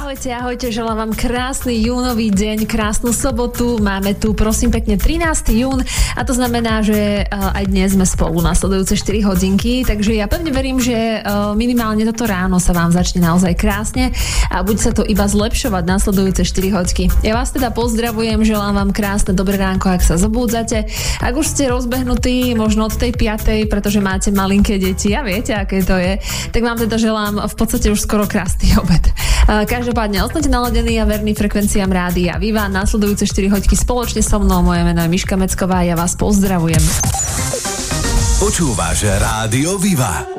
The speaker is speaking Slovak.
Ahojte, želám vám krásny júnový deň, krásnu sobotu. Máme tu, prosím pekne, 13. jún a to znamená, že aj dnes sme spolu nasledujúce 4 hodinky, takže ja pevne verím, že minimálne toto ráno sa vám začne naozaj krásne a bude sa to iba zlepšovať nasledujúce 4 hodky. Ja vás teda pozdravujem, želám vám krásne dobré ránko, ak sa zobúdzate. Ak už ste rozbehnutí možno od tej 5, pretože máte malinké deti a viete, aké to je, tak vám teda želám v podstate už skoro krásny obed. Každopádne ostaňte naladení a verní frekvenciám Rádia Viva. Nasledujúce 4 hoďky spoločne so mnou. Moje meno je Miška Mecková a ja vás pozdravujem. Počúvaš Rádio Viva.